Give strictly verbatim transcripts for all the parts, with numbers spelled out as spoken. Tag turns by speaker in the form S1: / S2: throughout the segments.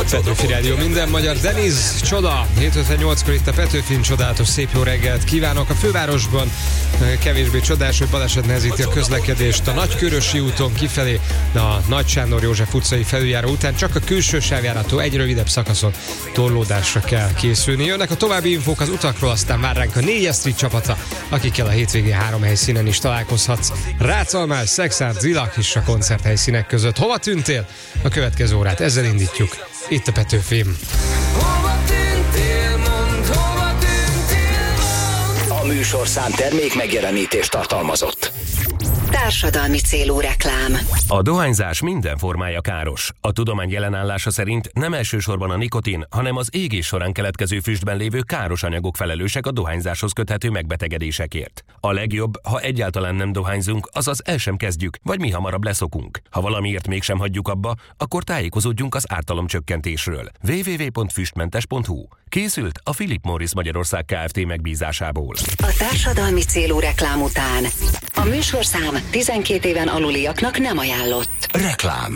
S1: Petőfi Rádió, minden magyar. Deniz, csoda. hét ötvennyolckor itt a Petőfin, csodálatos szép jó reggelt kívánok. A fővárosban kevésbé csodás, hogy baleset nehezíti a közlekedést a Nagykörösi úton kifelé, de a Nagy Sándor József utcai felüljáró után csak a külső sávjárató egy rövidebb szakaszon torlódásra kell készülni. Jönnek a további infók az utakról, aztán vár ránk a négyes Street csapata, akikkel a hétvégén három helyszínen is találkozhatsz. Rácalmás, Szexárd, Zilak is a koncerthelyszínek között. Hova tűntél? A következő órát ezzel indítjuk. Itt a Petőfim.
S2: A műsorszám termék megjelenítést tartalmazott.
S3: Társadalmi célú reklám.
S4: A dohányzás minden formája káros. A tudomány jelenállása szerint nem elsősorban a nikotin, hanem az égés során keletkező füstben lévő káros anyagok felelősek a dohányzáshoz köthető megbetegedésekért. A legjobb, ha egyáltalán nem dohányzunk, azaz el sem kezdjük, vagy mi hamarabb leszokunk. Ha valamiért mégsem hagyjuk abba, akkor tájékozódjunk az ártalomcsökkentésről. double-u double-u double-u pont füstmentes pont hu. Készült a Philip Morris Magyarország Kft. Megbízásából.
S3: A társadalmi célú reklám után a műsorszám tizenkét éven aluliaknak nem ajánlott.
S2: Reklám.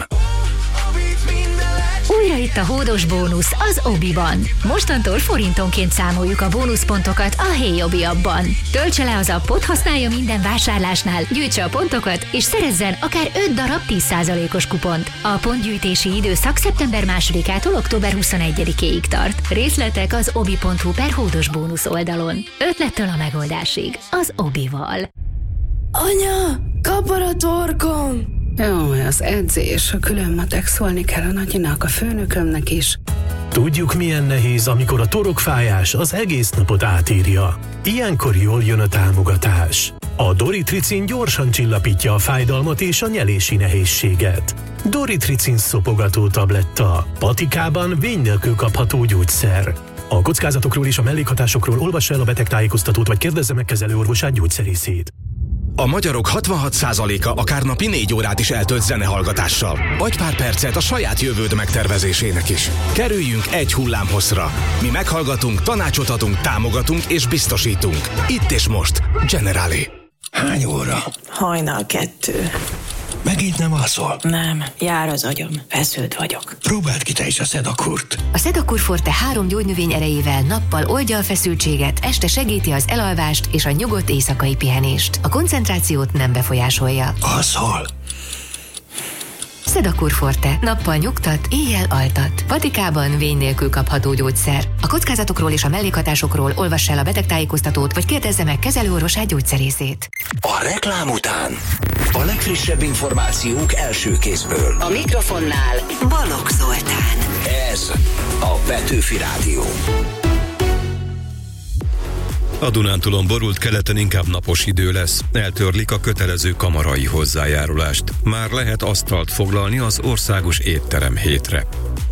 S5: Újra itt a hódos bónusz az Obiban. Mostantól forintonként számoljuk a bónuszpontokat a Hey Obi appban. Töltse le az appot, használja minden vásárlásnál, gyűjtse a pontokat, és szerezzen akár öt darab tíz százalékos kupont. A pontgyűjtési időszak szeptember másodikától október huszonegyedikéig tart. Részletek az obi pont hu per hódos bónusz oldalon. Ötlettől a megoldásig. Az Obival.
S6: Anya, kapar a torkom!
S7: Jaj, az edzés, a külön matek, szólni kell a nagyinak, a főnökömnek is.
S8: Tudjuk, milyen nehéz, amikor a torokfájás az egész napot átírja. Ilyenkor jól jön a támogatás. A Doritricin gyorsan csillapítja a fájdalmat és a nyelési nehézséget. Doritricin szopogató tabletta. Patikában vény nélkül kapható gyógyszer. A kockázatokról és a mellékhatásokról olvassa el a betegtájékoztatót, vagy kérdezze meg kezelőorvosát, gyógyszerészét.
S2: A magyarok hatvanhat százaléka akár napi négy órát is eltölt zenehallgatással. Adj pár percet a saját jövőd megtervezésének is. Kerüljünk egy hullámhosszra. Mi meghallgatunk, tanácsot adunk, támogatunk és biztosítunk. Itt és most. Generali.
S9: Hány óra?
S6: Hajnal kettő.
S9: Megint nem alszol?
S6: Nem, jár az agyam. Feszült vagyok.
S9: Próbáld ki te is a Szedakurt.
S10: A Sedakur Forte három gyógynövény erejével nappal oldja a feszültséget, este segíti az elalvást és a nyugodt éjszakai pihenést. A koncentrációt nem befolyásolja.
S9: Alszol?
S10: Sedakur Forte. Nappal nyugtat, éjjel altat. Vatikában vény nélkül kapható gyógyszer. A kockázatokról és a mellékhatásokról olvassa el a betegtájékoztatót, vagy kérdezze meg kezelőorvosát, gyógyszerészét.
S2: A reklám után a legfrissebb információk első kézből.
S3: A mikrofonnál Balogh Zoltán.
S2: Ez a Petőfi Rádió.
S11: A Dunántúlon borult, keleten inkább napos idő lesz. Eltörlik a kötelező kamarai hozzájárulást. Már lehet asztalt foglalni az országos étterem hétre.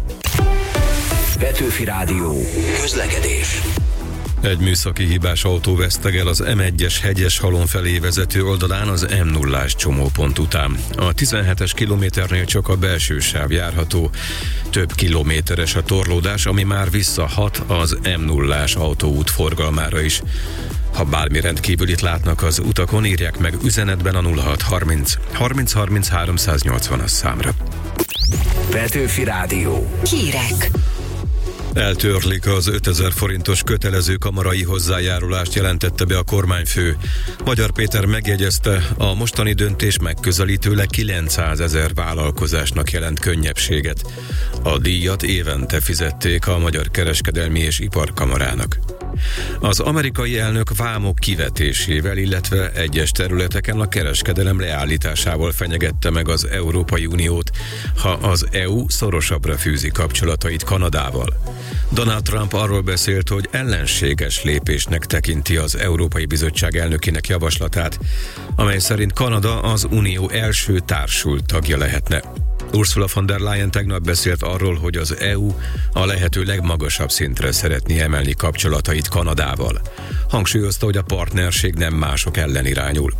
S2: Petőfi Rádió. Közlekedés.
S11: Egy műszaki hibás autó vesztegel az em egyes Hegyeshalom felé vezető oldalán az em nullás csomópont után. A tizenhetes kilométernél csak a belső sáv járható. Több kilométeres a torlódás, ami már visszahat az em nullás autóút forgalmára is. Ha bármi rendkívülit látnak az utakon, írják meg üzenetben a nulla hat harminc harminc harminc háromszáznyolcvanas számra.
S2: Petőfi Rádió.
S3: Hírek.
S11: Eltörlik az ötezer forintos kötelező kamarai hozzájárulást, jelentette be a kormányfő. Magyar Péter megjegyezte, a mostani döntés megközelítőleg kilencszázezer vállalkozásnak jelent könnyebbséget. A díjat évente fizették a Magyar Kereskedelmi és Iparkamarának. Az amerikai elnök vámok kivetésével, illetve egyes területeken a kereskedelem leállításával fenyegette meg az Európai Uniót, ha az é u szorosabbra fűzi kapcsolatait Kanadával. Donald Trump arról beszélt, hogy ellenséges lépésnek tekinti az Európai Bizottság elnökének javaslatát, amely szerint Kanada az Unió első társult tagja lehetne. Ursula von der Leyen tegnap beszélt arról, hogy az é u a lehető legmagasabb szintre szeretné emelni kapcsolatait Kanadával. Hangsúlyozta, hogy a partnerség nem mások ellen irányul.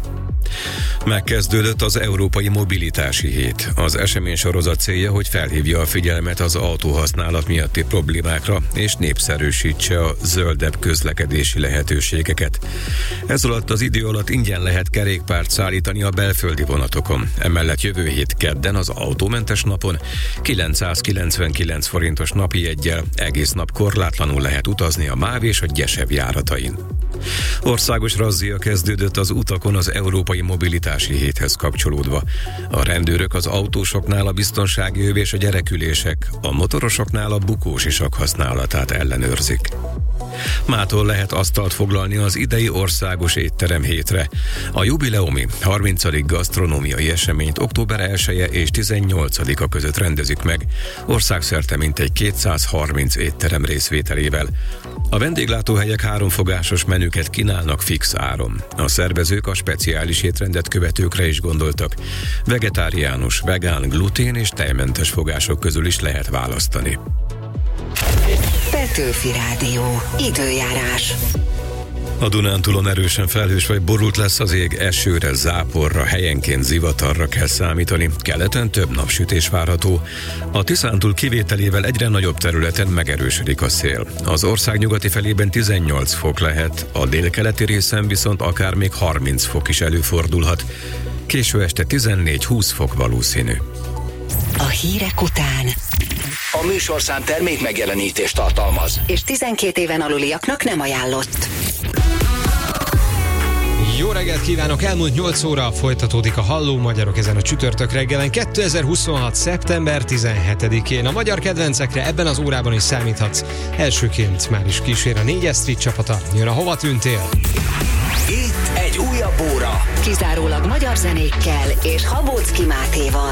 S11: Megkezdődött az Európai Mobilitási Hét. Az esemény sorozat célja, hogy felhívja a figyelmet az autóhasználat miatti problémákra, és népszerűsítse a zöldebb közlekedési lehetőségeket. Ez alatt az idő alatt ingyen lehet kerékpárt szállítani a belföldi vonatokon. Emellett jövő hét kedden az autómentes napon kilencszázkilencvenkilenc forintos napi jeggyel egész nap korlátlanul lehet utazni a MÁV és a Gyesev járatain. Országos razzia kezdődött az utakon az Európai Mobilitási Héthez kapcsolódva. A rendőrök az autósoknál a biztonsági öv és a gyerekülések, a motorosoknál a bukósisak használatát ellenőrzik. Mától lehet asztalt foglalni az idei országos étterem hétre. A jubileumi harmincadik gasztronómiai eseményt október elseje és tizennyolcadika között rendezik meg, országszerte mintegy kétszázharminc étterem részvételével. A vendéglátóhelyek háromfogásos menüket kínálnak fix áron. A szervezők a speciális étrendet követőkre is gondoltak. Vegetáriánus, vegán, glutén és tejmentes fogások közül is lehet választani.
S3: Petőfi Rádió. Időjárás.
S11: A Dunántúlon erősen felhős vagy borult lesz az ég, esőre, záporra, helyenként zivatarra kell számítani, keleten több napsütés várható. A Tiszántúl kivételével egyre nagyobb területen megerősödik a szél. Az ország nyugati felében tizennyolc fok lehet, a délkeleti részen viszont akár még harminc fok is előfordulhat. Késő este tizennégy-húsz fok valószínű.
S3: A hírek után
S9: A műsorszám termék megjelenítést tartalmaz,
S3: és tizenkét éven aluliaknak nem ajánlott.
S1: Jó reggelt kívánok! Elmúlt nyolc óra folytatódik a Halló Magyarok ezen a csütörtök reggelen, kétezer-huszonhat. szeptember tizenhetedikén. A magyar kedvencekre ebben az órában is számíthatsz. Elsőként már is kísér a négyes Street csapata. Jön a Hova tűntél?
S9: itt egy újabb óra.
S3: Kizárólag magyar zenékkel és Habóczky Mátéval.